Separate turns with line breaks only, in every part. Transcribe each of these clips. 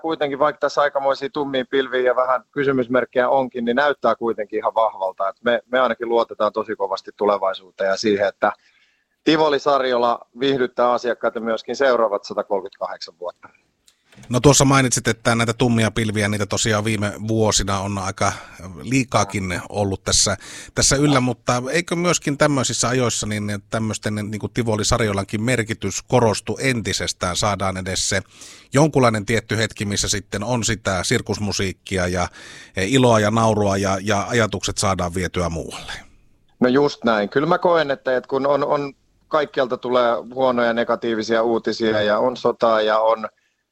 kuitenkin, vaikka tässä aikamoisia tummia pilviä ja vähän kysymysmerkkejä onkin, niin näyttää kuitenkin ihan vahvalta. Että me ainakin luotetaan tosi kovasti tulevaisuuteen ja siihen, että Tivoli Sarjola viihdyttää asiakkaita myöskin seuraavat 138 vuotta.
No tuossa mainitsit, että näitä tummia pilviä, niitä tosiaan viime vuosina on aika liikaakin ollut tässä yllä, mutta eikö myöskin tämmöisissä ajoissa niin tämmöisten niin kuin Tivoli Sarjolankin merkitys korostu entisestään, saadaan edes se jonkunlainen tietty hetki, missä sitten on sitä sirkusmusiikkia ja iloa ja naurua ja ajatukset saadaan vietyä muualle?
No just näin. Kyllä mä koen, että kun on kaikkialta tulee huonoja negatiivisia uutisia ja on sotaa ja on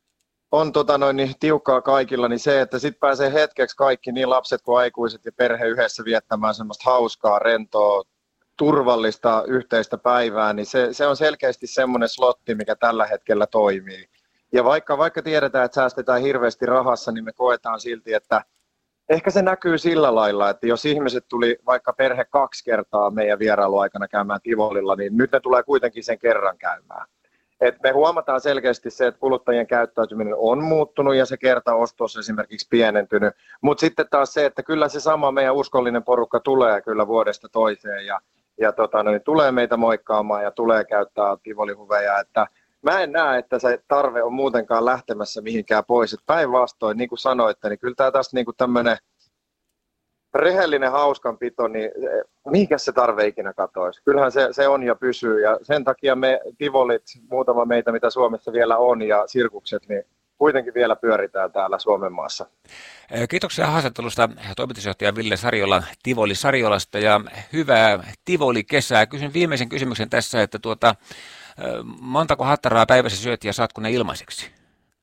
tiukkaa kaikilla, niin se, että sitten pääsee hetkeksi kaikki, niin lapset kuin aikuiset ja perhe yhdessä viettämään semmoista hauskaa, rentoa, turvallista yhteistä päivää, niin se on selkeästi semmoinen slotti, mikä tällä hetkellä toimii. Ja vaikka tiedetään, että säästetään hirveästi rahassa, niin me koetaan silti, että ehkä se näkyy sillä lailla, että jos ihmiset tuli vaikka perhe 2 kertaa meidän vierailuaikana käymään Tivolilla, niin nyt ne tulee kuitenkin sen kerran käymään. Et me huomataan selkeästi se, että kuluttajien käyttäytyminen on muuttunut ja se kertaostos esimerkiksi pienentynyt. Mutta sitten taas se, että kyllä se sama meidän uskollinen porukka tulee kyllä vuodesta toiseen ja tulee meitä moikkaamaan ja tulee käyttää Tivoli-huveja. Että mä en näe, että se tarve on muutenkaan lähtemässä mihinkään pois. Et päinvastoin, niin kuin sanoitte, niin kyllä tämä tästä niin tämmöinen rehellinen hauskanpito, niin mihinkä se tarve ikinä katoisi? Kyllähän se on ja pysyy ja sen takia me Tivolit, muutama meitä mitä Suomessa vielä on ja sirkukset, niin kuitenkin vielä pyöritään täällä Suomen maassa.
Kiitoksia haastattelusta toimitusjohtaja Ville Sarjola Tivoli Sarjolasta ja hyvää Tivoli-kesää. Kysyn viimeisen kysymyksen tässä, että montako hattaraa päivässä syöt ja saatko ne ilmaiseksi?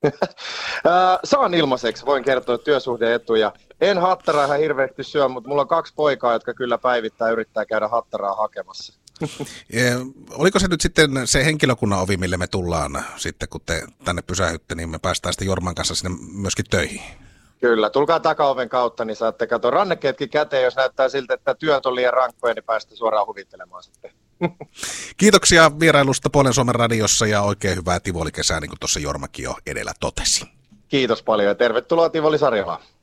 Saan ilmaiseksi, voin kertoa työsuhde-etuja. En hattaraa ihan hirveästi syö, mutta mulla on 2 poikaa, jotka kyllä päivittäin yrittää käydä hattaraa hakemassa.
Oliko se nyt sitten se henkilökunnan ovi, mille me tullaan sitten, kun te tänne pysähytte, niin me päästään sitten Jorman kanssa sinne myöskin töihin?
Kyllä, tulkaa takaoven kautta, niin saatte katsoa rannekkeetkin käteen, jos näyttää siltä, että työt on liian rankkoja, niin päästä suoraan huvittelemaan sitten.
Kiitoksia vierailusta Pohjois Suomen radiossa ja oikein hyvää Tivoli-kesää, niin kuin tuossa Jormakin jo edellä totesi.
Kiitos paljon ja tervetuloa Tivoli Sarjolaan.